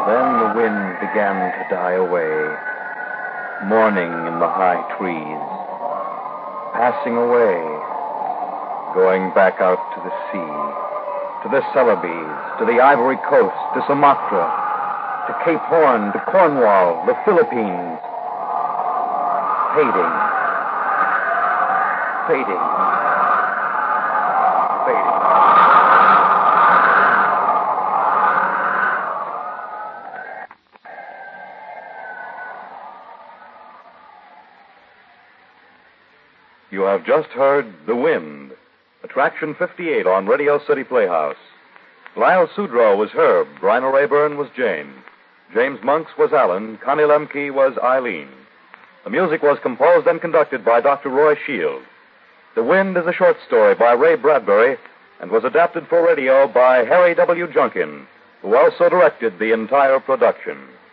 Then the wind began to die away, mourning in the high trees, passing away, going back out to the sea, to the Celebes, to the Ivory Coast, to Sumatra, to Cape Horn, to Cornwall, the Philippines. Fading. Fading. Fading. You have just heard The Wind, Attraction 58 on Radio City Playhouse. Lyle Sudrow was Herb, Bryna Rayburn was Jane, James Monks was Alan, Connie Lemke was Eileen. The music was composed and conducted by Dr. Roy Shield. The Wind is a short story by Ray Bradbury and was adapted for radio by Harry W. Junkin, who also directed the entire production.